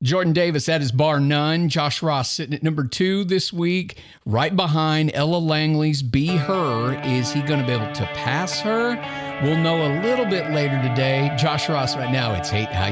Jordan Davis, that is bar none. Josh Ross sitting at number 2 this week, right behind Ella Langley's Be Her. Is he going to be able to pass her? We'll know a little bit later today. Josh Ross right now, it's Hate How